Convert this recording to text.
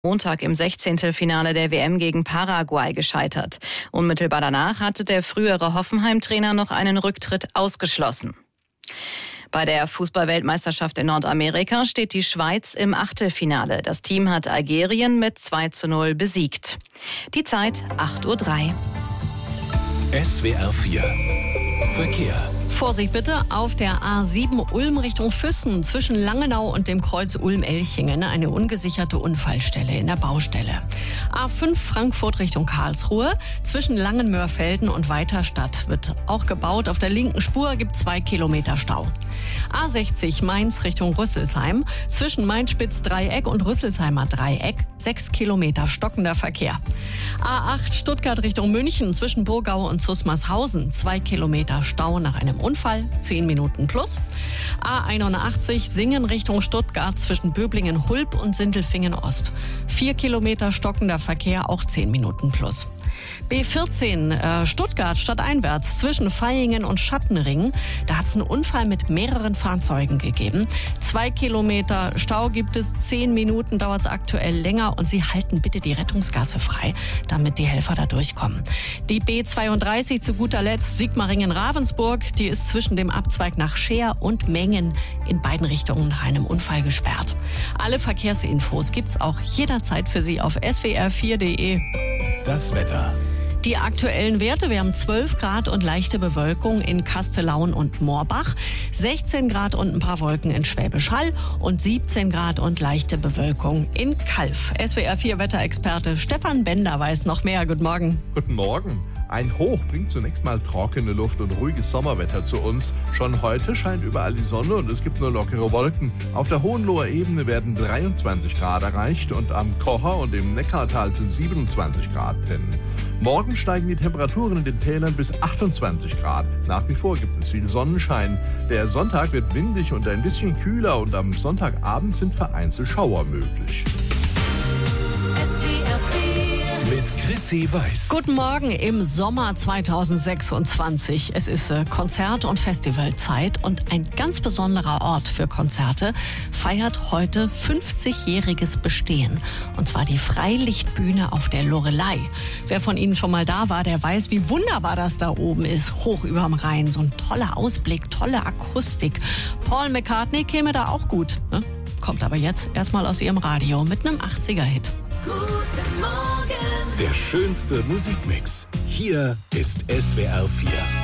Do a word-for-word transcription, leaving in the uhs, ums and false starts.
Montag im Sechzehntelfinale der W M gegen Paraguay gescheitert. Unmittelbar danach hatte der frühere Hoffenheim-Trainer noch einen Rücktritt ausgeschlossen. Bei der Fußball-Weltmeisterschaft in Nordamerika steht die Schweiz im Achtelfinale. Das Team hat Algerien mit zwei zu null besiegt. Die Zeit acht Uhr drei. S W R vier Verkehr. Vorsicht bitte auf der A sieben Ulm Richtung Füssen zwischen Langenau und dem Kreuz Ulm-Elchingen eine ungesicherte Unfallstelle in der Baustelle. A fünf Frankfurt Richtung Karlsruhe zwischen Langenmörfelden und Weiterstadt wird auch gebaut. Auf der linken Spur gibt zwei Kilometer Stau. A sechzig Mainz Richtung Rüsselsheim zwischen Mainz-Spitz-Dreieck und Rüsselsheimer Dreieck sechs Kilometer stockender Verkehr. A acht Stuttgart Richtung München zwischen Burgau und Zusmarshausen zwei Kilometer Stau nach einem Unfall, zehn Minuten plus. A einundachtzig Singen Richtung Stuttgart zwischen Böblingen-Hulb und Sindelfingen-Ost. vier Kilometer stockender Verkehr, auch zehn Minuten plus. B vierzehn äh, Stuttgart stadteinwärts zwischen Vaihingen und Schattenring. Da hat es einen Unfall mit mehreren Fahrzeugen gegeben. Zwei Kilometer Stau gibt es, zehn Minuten dauert es aktuell länger und Sie halten bitte die Rettungsgasse frei, damit die Helfer da durchkommen. Die B zweiunddreißig zu guter Letzt Sigmaringen-Ravensburg, die ist zwischen dem Abzweig nach Scheer und Mengen in beiden Richtungen nach einem Unfall gesperrt. Alle Verkehrsinfos gibt's auch jederzeit für Sie auf s w r vier punkt d e. Das Wetter. Die aktuellen Werte, wir haben zwölf Grad und leichte Bewölkung in Kastellaun und Moorbach, sechzehn Grad und ein paar Wolken in Schwäbisch Hall und siebzehn Grad und leichte Bewölkung in Calw. S W R vier Wetterexperte Stefan Bender weiß noch mehr. Guten Morgen. Guten Morgen. Ein Hoch bringt zunächst mal trockene Luft und ruhiges Sommerwetter zu uns. Schon heute scheint überall die Sonne und es gibt nur lockere Wolken. Auf der Hohenloher Ebene werden dreiundzwanzig Grad erreicht und am Kocher und im Neckartal sind siebenundzwanzig Grad drin. Morgen steigen die Temperaturen in den Tälern bis achtundzwanzig Grad. Nach wie vor gibt es viel Sonnenschein. Der Sonntag wird windig und ein bisschen kühler und am Sonntagabend sind vereinzelt Schauer möglich. Mit Chrissy Weiß. Guten Morgen im Sommer zweitausendsechsundzwanzig. Es ist äh, Konzert- und Festivalzeit und ein ganz besonderer Ort für Konzerte feiert heute fünfzigjähriges Bestehen. Und zwar die Freilichtbühne auf der Loreley. Wer von Ihnen schon mal da war, der weiß, wie wunderbar das da oben ist. Hoch überm Rhein, so ein toller Ausblick, tolle Akustik. Paul McCartney käme da auch gut. Ne? Kommt aber jetzt erstmal aus Ihrem Radio mit einem achtziger-Hit. Guten Morgen. Der schönste Musikmix. Hier ist S W R vier.